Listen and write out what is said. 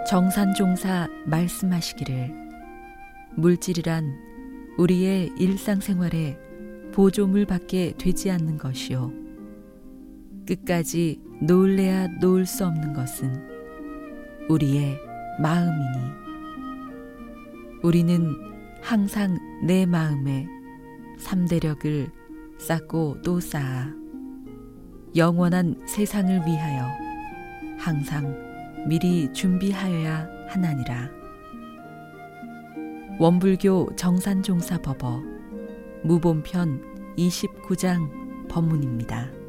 정산종사 말씀하시기를 물질이란 우리의 일상생활에 보조물밖에 되지 않는 것이요 끝까지 놓을래야 놓을 수 없는 것은 우리의 마음이니 우리는 항상 내 마음에 삼대력을 쌓고 또 쌓아 영원한 세상을 위하여 항상 미리 준비하여야 하나니라. 원불교 정산종사법어 무본편 29장 법문입니다.